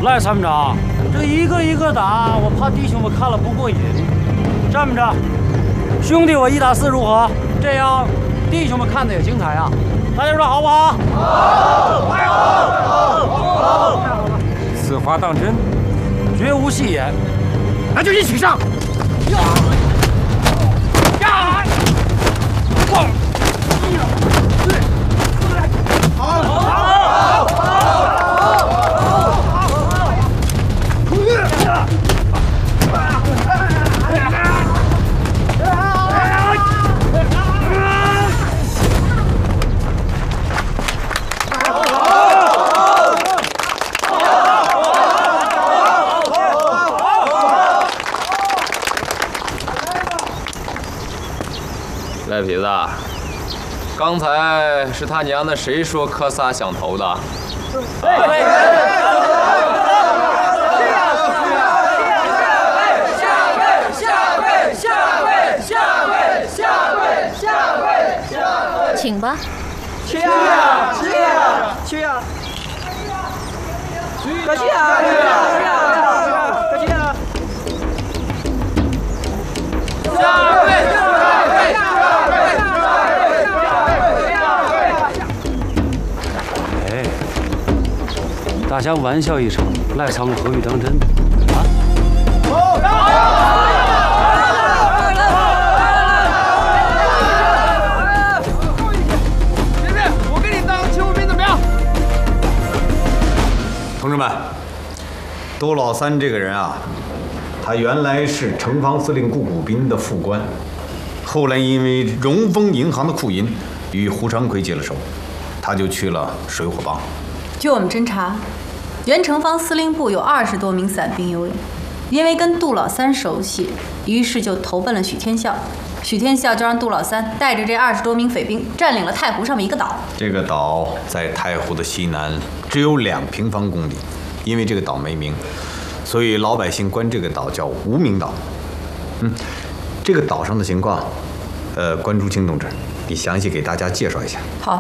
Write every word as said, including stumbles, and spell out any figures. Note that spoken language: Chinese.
来，参谋长，这一个一个打，我怕弟兄们看了不过瘾。这么着，兄弟我一打四如何？这样弟兄们看的也精彩啊！大家说好不好？好！太好了！好！太好了！此话当真，绝无戏言。那就一起上！呀！呀！咣！好！好！ 赖痞子，刚才是他娘的谁说科萨想投的？ 对。 请吧。 去呀！去呀！去呀！快去呀！去呀！快去呀！下跪！下跪！下跪！ 哎，大家玩笑一场，赖仓何必当真啊？ 同志们，杜老三这个人啊，他原来是城防司令顾谷斌的副官，后来因为荣丰银行的库银与胡长奎结了仇，他就去了水火帮。 据我们侦查，原城防司令部有二十多名散兵游勇，因为跟杜老三熟悉，于是就投奔了许天笑。许天笑就让杜老三带着这二十多名匪兵占领了太湖上面一个岛。 这个岛在太湖的西南，只有两平方公里。因为这个岛没名，所以老百姓管这个岛叫无名岛。嗯，这个岛上的情况，呃，关竹清同志，你详细给大家介绍一下。 好。